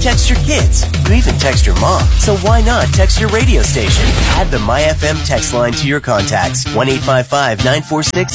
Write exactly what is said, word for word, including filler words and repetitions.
text your kids. You even text your mom. So why not text your radio station? Add the MyFM text line to your contacts. one eight five five, nine four six,